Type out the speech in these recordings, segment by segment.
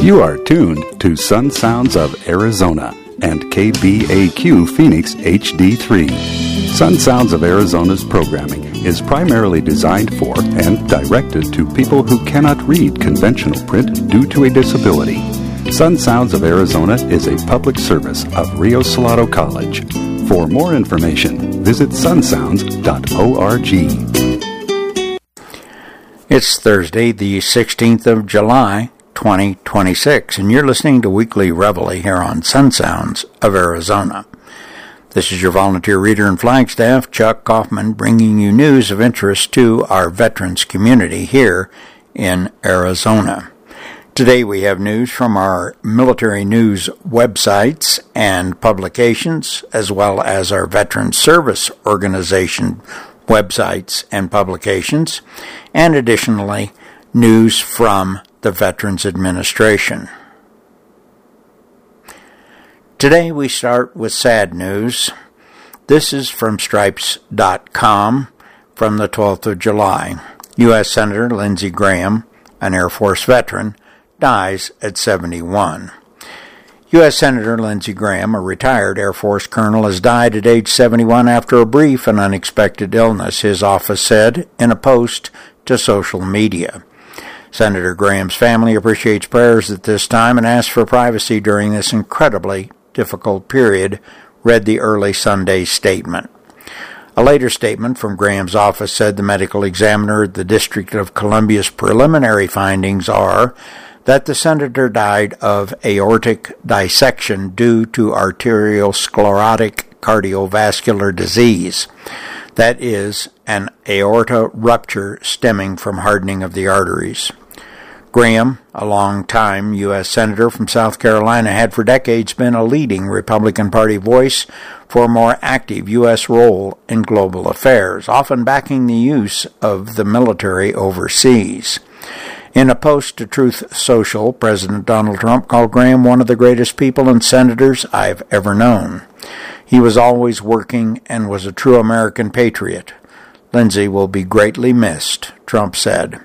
You are tuned to Sun Sounds of Arizona and KBAQ Phoenix HD3. Sun Sounds of Arizona's programming is primarily designed for and directed to people who cannot read conventional print due to a disability. Sun Sounds of Arizona is a public service of Rio Salado College. For more information, visit sunsounds.org. It's Thursday, the 16th of July, 2026, and you're listening to Weekly Reveille here on Sun Sounds of Arizona. This is your volunteer reader in Flagstaff, Chuck Kaufman, bringing you news of interest to our veterans community here in Arizona. Today we have news from our military news websites and publications, as well as our Veterans Service Organization websites and publications, and additionally, news from the Veterans Administration. Today we start with sad news. This is from Stripes.com from the 12th of July. U.S. Senator Lindsey Graham, an Air Force veteran, dies at 71. U.S. Senator Lindsey Graham, a retired Air Force colonel, has died at age 71 after a brief and unexpected illness, his office said in a post to social media. Senator Graham's family appreciates prayers at this time and asks for privacy during this incredibly difficult period, read the early Sunday statement. A later statement from Graham's office said the medical examiner at the District of Columbia's preliminary findings are that the senator died of aortic dissection due to arteriosclerotic cardiovascular disease. That is, an aorta rupture stemming from hardening of the arteries. Graham, a long-time U.S. Senator from South Carolina, had for decades been a leading Republican Party voice for a more active U.S. role in global affairs, often backing the use of the military overseas. In a post to Truth Social, President Donald Trump called Graham one of the greatest people and senators I've ever known. He was always working and was a true American patriot. Lindsey will be greatly missed, Trump said.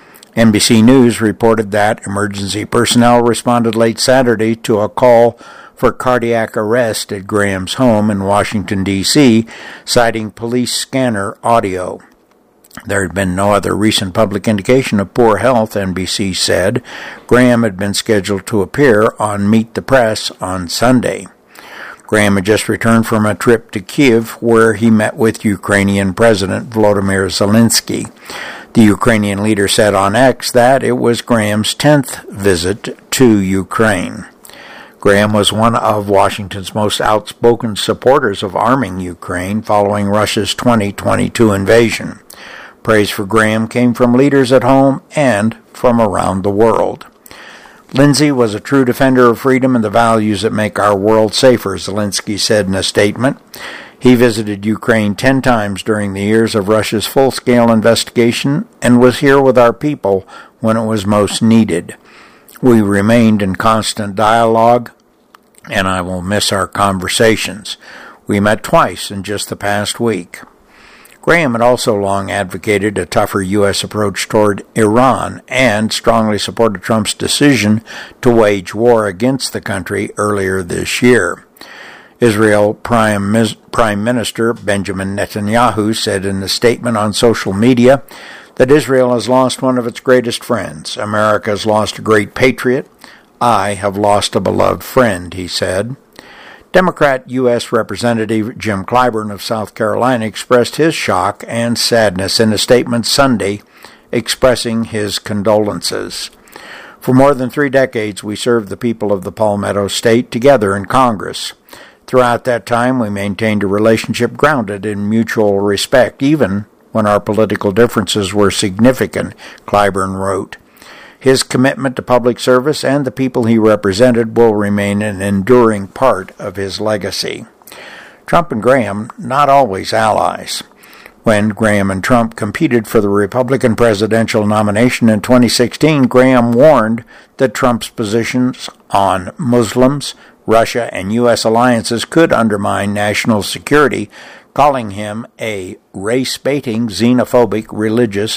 NBC News reported that emergency personnel responded late Saturday to a call for cardiac arrest at Graham's home in Washington, D.C., citing police scanner audio. There had been no other recent public indication of poor health, NBC said. Graham had been scheduled to appear on Meet the Press on Sunday. Graham had just returned from a trip to Kyiv, where he met with Ukrainian President Volodymyr Zelensky. The Ukrainian leader said on X that it was Graham's 10th visit to Ukraine. Graham was one of Washington's most outspoken supporters of arming Ukraine following Russia's 2022 invasion. Praise for Graham came from leaders at home and from around the world. Lindsey was a true defender of freedom and the values that make our world safer, Zelensky said in a statement. He visited Ukraine 10 times during the years of Russia's full-scale investigation and was here with our people when it was most needed. We remained in constant dialogue, and I will miss our conversations. We met twice in just the past week. Graham had also long advocated a tougher U.S. approach toward Iran and strongly supported Trump's decision to wage war against the country earlier this year. Israel Prime Minister Benjamin Netanyahu said in a statement on social media that Israel has lost one of its greatest friends. America has lost a great patriot. I have lost a beloved friend, he said. Democrat U.S. Representative Jim Clyburn of South Carolina expressed his shock and sadness in a statement Sunday, expressing his condolences. For more than 3 decades, we served the people of the Palmetto State together in Congress. Throughout that time, we maintained a relationship grounded in mutual respect, even when our political differences were significant, Clyburn wrote. His commitment to public service and the people he represented will remain an enduring part of his legacy. Trump and Graham, not always allies. When Graham and Trump competed for the Republican presidential nomination in 2016, Graham warned that Trump's positions on Muslims, Russia, and U.S. alliances could undermine national security, calling him a race-baiting, xenophobic, religious